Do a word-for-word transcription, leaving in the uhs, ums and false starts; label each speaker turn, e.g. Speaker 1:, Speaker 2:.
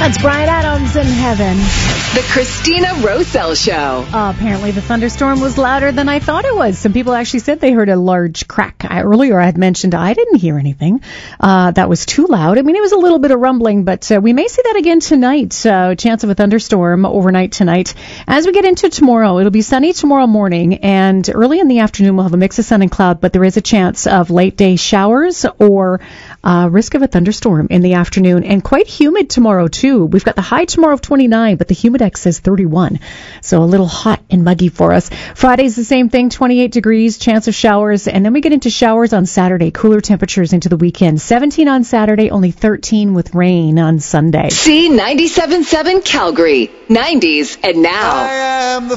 Speaker 1: That's Bryan Adams in Heaven.
Speaker 2: The Christina Roselle Show.
Speaker 1: Uh, apparently the thunderstorm was louder than I thought it was. Some people actually said they heard a large crack. I, earlier I had mentioned I didn't hear anything. Uh, that was too loud. I mean, it was a little bit of rumbling, but uh, we may see that again tonight. Uh, chance of a thunderstorm overnight tonight. As we get into tomorrow, it'll be sunny tomorrow morning, and early in the afternoon we'll have a mix of sun and cloud, but there is a chance of late day showers or uh, risk of a thunderstorm in the afternoon, and quite humid tomorrow too. We've got the high tomorrow of twenty-nine, but the humidex says thirty-one, so a little hot and muggy for us. Friday's the same thing, twenty-eight degrees, chance of showers, and then we get into showers on Saturday, cooler temperatures into the weekend. seventeen on Saturday, only thirteen with rain on Sunday.
Speaker 2: C ninety-seven point seven Calgary, nineties, and now.
Speaker 3: I am the